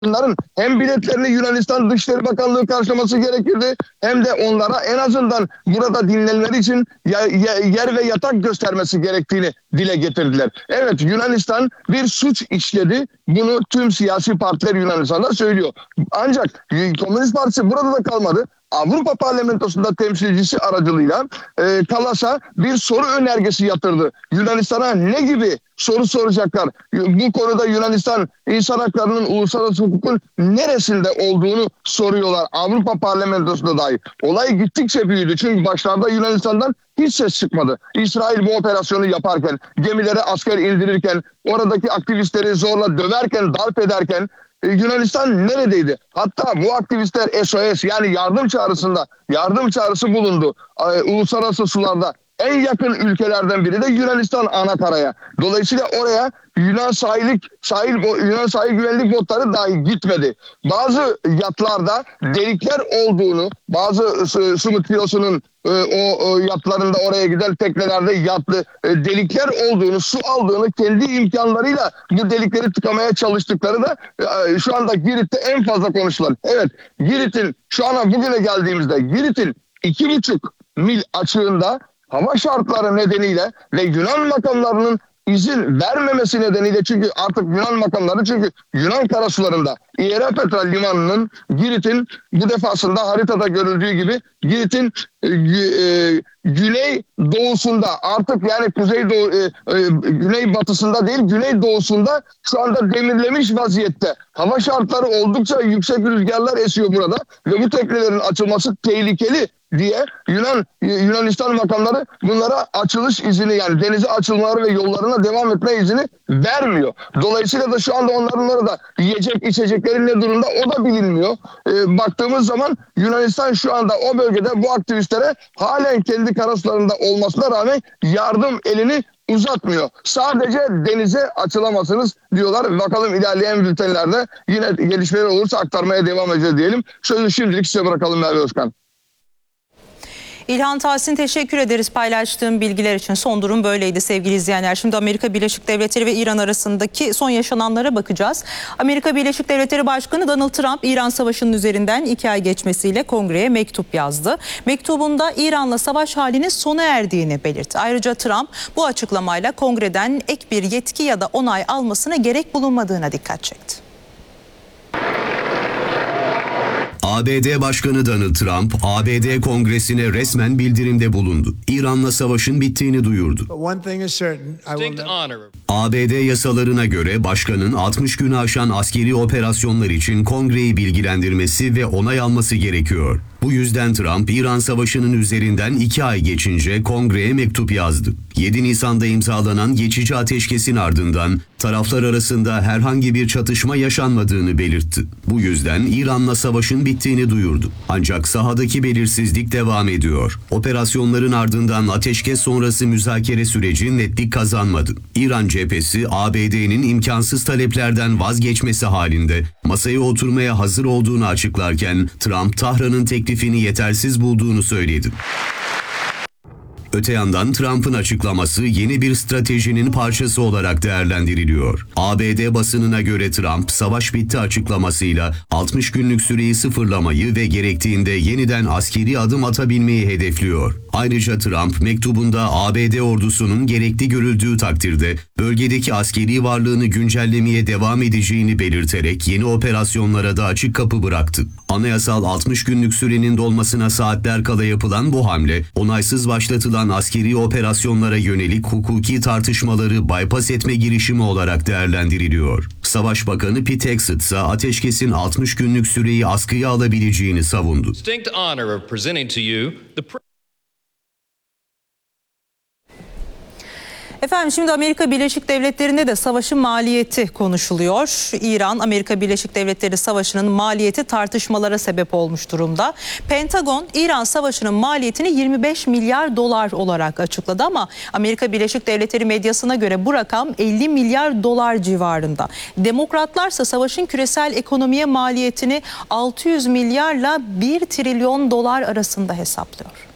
Bunların hem biletlerini Yunanistan Dışişleri Bakanlığı karşılaması gerekirdi, hem de onlara en azından burada dinlenmeleri için yer ve yatak göstermesi gerektiğini dile getirdiler. Evet, Yunanistan bir suç işledi. Bunu tüm siyasi partiler Yunanistan'da söylüyor. Ancak Komünist Partisi burada da kalmadı. Avrupa Parlamentosu'nda temsilcisi aracılığıyla Kalas'a bir soru önergesi yatırdı. Yunanistan'a ne gibi soru soracaklar? Bu konuda Yunanistan insan haklarının, uluslararası hukukun neresinde olduğunu soruyorlar Avrupa Parlamentosu'nda dahi. Olay gittikçe büyüdü. Çünkü başlarda Yunanistan'dan hiç ses çıkmadı. İsrail bu operasyonu yaparken, gemilere asker indirirken, oradaki aktivistleri zorla döverken, darp ederken Yunanistan neredeydi? Hatta bu aktivistler SOS yani yardım çağrısı bulundu. Uluslararası sularda en yakın ülkelerden biri de Yunanistan ana karaya. Dolayısıyla oraya Yunan sahil güvenlik botları dahi gitmedi. Bazı yatlarda delikler olduğunu, bazı Sumut filosunun o yatlarında oraya giden teknelerde delikler olduğunu, su aldığını, kendi imkanlarıyla bu delikleri tıkamaya çalıştıkları da şu anda Girit'te en fazla konuşulan. Evet, Girit'in şu ana bugüne geldiğimizde Girit'in 2,5 mil açığında hava şartları nedeniyle ve Yunan makamlarının izin vermemesi nedeniyle, çünkü artık Yunan makamları Yunan karasularında Hierapatra limanının Girit'in bu defasında haritada görüldüğü gibi Girit'in güney doğusunda, artık yani güney batısında değil güney doğusunda şu anda demirlemiş vaziyette. Hava şartları oldukça yüksek, rüzgarlar esiyor burada ve bu teknelerin açılması tehlikeli diye Yunanistan makamları bunlara açılış izni, yani denize açılmaları ve yollarına devam etme izni vermiyor. Dolayısıyla da şu anda onların orada yiyecek içecekleri ne durumda o da bilinmiyor. Baktığımız zaman Yunanistan şu anda o bölgede bu aktivistlere halen kendi karasularında olmasına rağmen yardım elini uzatmıyor. Sadece denize açılamazsınız diyorlar. Bakalım ilerleyen bültenlerde yine gelişmeler olursa aktarmaya devam edeceğiz diyelim. Sözü şimdilik size bırakalım Merve Özkan. İlhan Tahsin, teşekkür ederiz paylaştığım bilgiler için. Son durum böyleydi sevgili izleyenler. Şimdi Amerika Birleşik Devletleri ve İran arasındaki son yaşananlara bakacağız. Amerika Birleşik Devletleri Başkanı Donald Trump, İran Savaşı'nın üzerinden 2 ay geçmesiyle kongreye mektup yazdı. Mektubunda İran'la savaş halinin sona erdiğini belirtti. Ayrıca Trump bu açıklamayla kongreden ek bir yetki ya da onay almasına gerek bulunmadığına dikkat çekti. ABD Başkanı Donald Trump, ABD Kongresi'ne resmen bildirimde bulundu. İran'la savaşın bittiğini duyurdu. ABD yasalarına göre başkanın 60 günü aşan askeri operasyonlar için kongreyi bilgilendirmesi ve onay alması gerekiyor. Bu yüzden Trump, İran Savaşı'nın üzerinden 2 ay geçince kongreye mektup yazdı. 7 Nisan'da imzalanan geçici ateşkesin ardından taraflar arasında herhangi bir çatışma yaşanmadığını belirtti. Bu yüzden İran'la savaşın bittiğini duyurdu. Ancak sahadaki belirsizlik devam ediyor. Operasyonların ardından ateşkes sonrası müzakere süreci netlik kazanmadı. İran cephesi ABD'nin imkansız taleplerden vazgeçmesi halinde masaya oturmaya hazır olduğunu açıklarken Trump Tahran'ın teklifini yetersiz bulduğunu söyledi. Öte yandan Trump'ın açıklaması yeni bir stratejinin parçası olarak değerlendiriliyor. ABD basınına göre Trump, savaş bitti açıklamasıyla 60 günlük süreyi sıfırlamayı ve gerektiğinde yeniden askeri adım atabilmeyi hedefliyor. Ayrıca Trump, mektubunda ABD ordusunun gerekli görüldüğü takdirde bölgedeki askeri varlığını güncellemeye devam edeceğini belirterek yeni operasyonlara da açık kapı bıraktı. Anayasal 60 günlük sürenin dolmasına saatler kala yapılan bu hamle, onaysız başlatılan askeri operasyonlara yönelik hukuki tartışmaları bypass etme girişimi olarak değerlendiriliyor. Savaş Bakanı Pete Hegseth ise ateşkesin 60 günlük süreyi askıya alabileceğini savundu. Efendim, şimdi Amerika Birleşik Devletleri'nde de savaşın maliyeti konuşuluyor. İran, Amerika Birleşik Devletleri Savaşı'nın maliyeti tartışmalara sebep olmuş durumda. Pentagon, İran Savaşı'nın maliyetini 25 milyar dolar olarak açıkladı ama Amerika Birleşik Devletleri medyasına göre bu rakam 50 milyar dolar civarında. Demokratlarsa savaşın küresel ekonomiye maliyetini 600 milyarla 1 trilyon dolar arasında hesaplıyor.